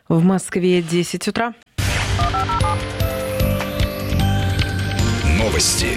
В Москве 10 утра. Новости.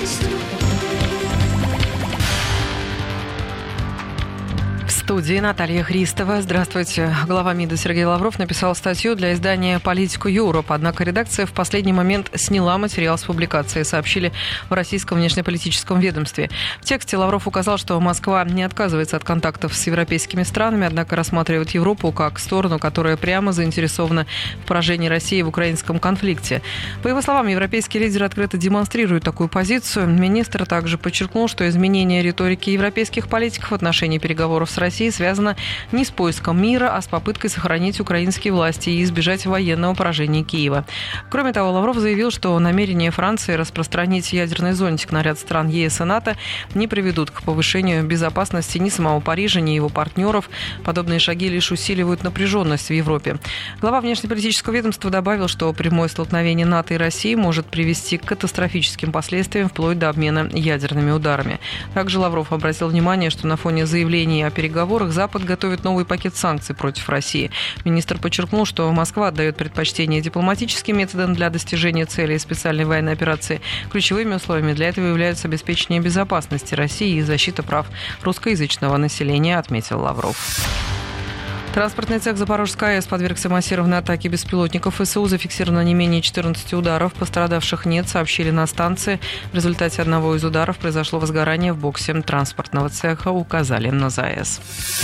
В студии Наталья Христова. Здравствуйте. Глава МИДа Сергей Лавров написал статью для издания «Политику Европа». Однако редакция в последний момент сняла материал с публикации, сообщили в российском внешнеполитическом ведомстве. В тексте Лавров указал, что Москва не отказывается от контактов с европейскими странами, однако рассматривает Европу как сторону, которая прямо заинтересована в поражении России в украинском конфликте. По его словам, европейские лидеры открыто демонстрируют такую позицию. Министр также подчеркнул, что изменение риторики европейских политиков в отношении переговоров с Россией связано не с поиском мира, а с попыткой сохранить украинские власти и избежать военного поражения Киева. Кроме того, Лавров заявил, что намерения Франции распространить ядерный зонтик на ряд стран ЕС и НАТО не приведут к повышению безопасности ни самого Парижа, ни его партнеров. Подобные шаги лишь усиливают напряженность в Европе. Глава внешнеполитического ведомства добавил, что прямое столкновение НАТО и России может привести к катастрофическим последствиям вплоть до обмена ядерными ударами. Также Лавров обратил внимание, что на фоне заявлений о переговорах Запад готовит новый пакет санкций против России. Министр подчеркнул, что Москва отдает предпочтение дипломатическим методам для достижения целей специальной военной операции. Ключевыми условиями для этого являются обеспечение безопасности России и защита прав русскоязычного населения, отметил Лавров. Транспортный цех Запорожской АЭС подвергся массированной атаке беспилотников ВСУ. Зафиксировано не менее 14 ударов. Пострадавших нет, сообщили на станции. В результате одного из ударов произошло возгорание в боксе транспортного цеха, указали на ЗАЭС.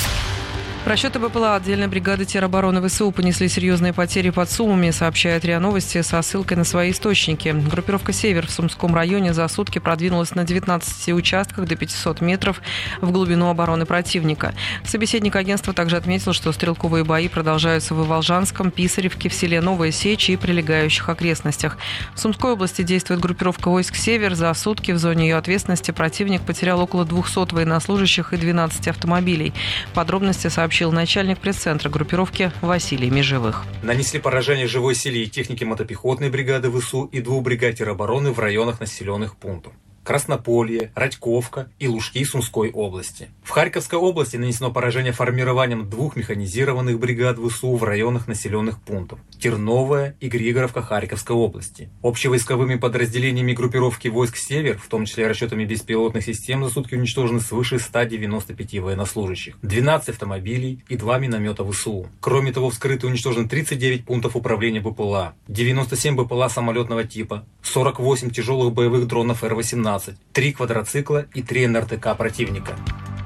Расчеты БПЛА отдельной бригады теробороны ВСУ понесли серьезные потери под Сумами, сообщает РИА Новости со ссылкой на свои источники. Группировка «Север» в Сумском районе за сутки продвинулась на 19 участках до 500 метров в глубину обороны противника. Собеседник агентства также отметил, что стрелковые бои продолжаются в Волжанском, Писаревке, в селе Новая Сечь и прилегающих окрестностях. В Сумской области действует группировка войск «Север». За сутки в зоне ее ответственности противник потерял около 200 военнослужащих и 12 автомобилей. Подробности сообщил начальник пресс-центра группировки Василий Межевых. Нанесли поражение живой силе и технике мотопехотной бригады ВСУ и 2 бригад теробороны в районах населенных пунктов Краснополье, Радьковка и Лужки Сумской области. В Харьковской области нанесено поражение формированием 2 механизированных бригад ВСУ в районах населенных пунктов Терновая и Григоровка Харьковской области. Общевойсковыми подразделениями группировки войск «Север», в том числе расчетами беспилотных систем, за сутки уничтожены свыше 195 военнослужащих, 12 автомобилей и 2 миномета ВСУ. Кроме того, вскрыты и уничтожены 39 пунктов управления БПЛА, 97 БПЛА самолетного типа, 48 тяжелых боевых дронов Р-18, 3 квадроцикла и 3 НРТК противника.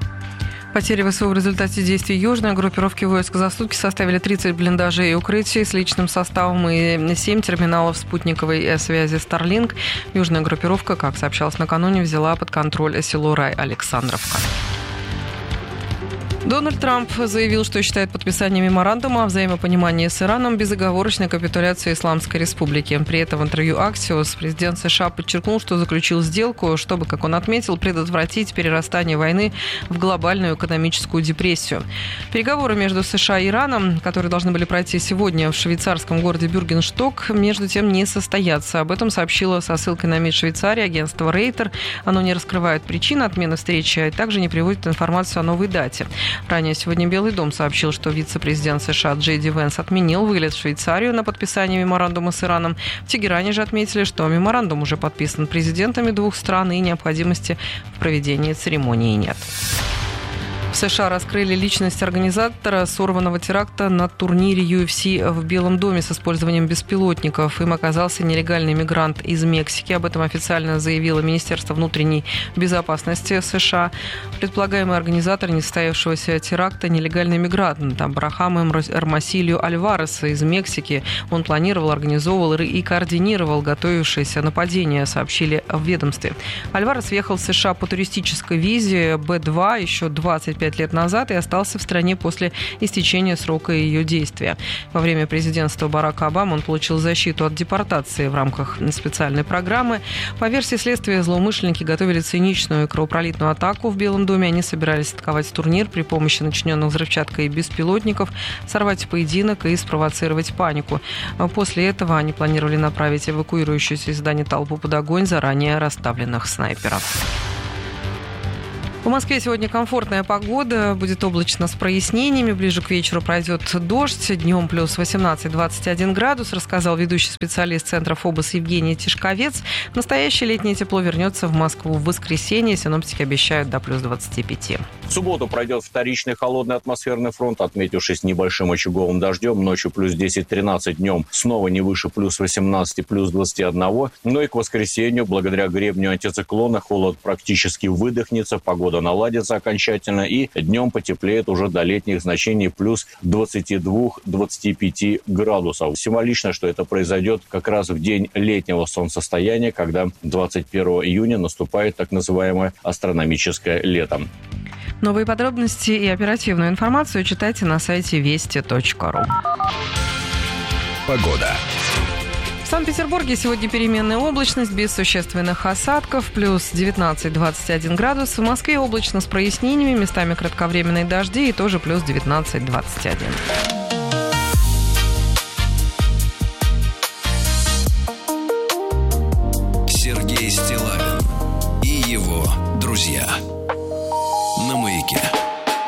Потери ВСУ в результате действий южной группировки войск за сутки составили 30 блиндажей и укрытий с личным составом и 7 терминалов спутниковой связи Starlink. Южная группировка, как сообщалось накануне, взяла под контроль село Рай-Александровка. Дональд Трамп заявил, что считает подписание меморандума о взаимопонимании с Ираном безоговорочной капитуляцией Исламской Республики. При этом в интервью Axios президент США подчеркнул, что заключил сделку, чтобы, как он отметил, предотвратить перерастание войны в глобальную экономическую депрессию. Переговоры между США и Ираном, которые должны были пройти сегодня в швейцарском городе Бюргеншток, между тем не состоятся. Об этом сообщило со ссылкой на МИД Швейцарии агентство Рейтер. Оно не раскрывает причины отмены встречи, а также не приводит информацию о новой дате. Ранее сегодня Белый дом сообщил, что вице-президент США Джей Ди Венс отменил вылет в Швейцарию на подписание меморандума с Ираном. В Тегеране же отметили, что меморандум уже подписан президентами 2 стран и необходимости в проведении церемонии нет. В США раскрыли личность организатора сорванного теракта на турнире UFC в Белом доме с использованием беспилотников. Им оказался нелегальный мигрант из Мексики. Об этом официально заявило Министерство внутренней безопасности США. Предполагаемый организатор несостоявшегося теракта – нелегальный мигрант Абрахам Эрмосильо Альварес из Мексики. Он планировал, организовывал и координировал готовившееся нападение, сообщили в ведомстве. Альварес въехал в США по туристической визе Б2 еще 25 лет назад и остался в стране после истечения срока ее действия. Во время президентства Барака Обамы он получил защиту от депортации в рамках специальной программы. По версии следствия, злоумышленники готовили циничную и кровопролитную атаку в Белом доме. Они собирались атаковать турнир при помощи начиненных взрывчаткой беспилотников, сорвать поединок и спровоцировать панику. После этого они планировали направить эвакуирующуюся из здания толпу под огонь заранее расставленных снайперов. В Москве сегодня комфортная погода, будет облачно с прояснениями, ближе к вечеру пройдет дождь, днем плюс 18-21 градус, рассказал ведущий специалист Центра ФОБОС Евгений Тишковец. Настоящее летнее тепло вернется в Москву в воскресенье, синоптики обещают до плюс 25. В субботу пройдет вторичный холодный атмосферный фронт, отметившись небольшим очаговым дождем, ночью плюс 10-13, днем снова не выше плюс 18, плюс 21. Но и к воскресенью, благодаря гребню антициклона, холод практически выдохнется, погода наладится окончательно, и днем потеплеет уже до летних значений плюс 22-25 градусов. Символично, что это произойдет как раз в день летнего солнцестояния, когда 21 июня наступает так называемое астрономическое лето. Новые подробности и оперативную информацию читайте на сайте вести.ру. Погода. В Санкт-Петербурге сегодня переменная облачность, без существенных осадков, плюс 19-21 градус. В Москве облачно с прояснениями, местами кратковременные дожди и тоже плюс 19-21. Сергей Стиллавин и его друзья на Маяке.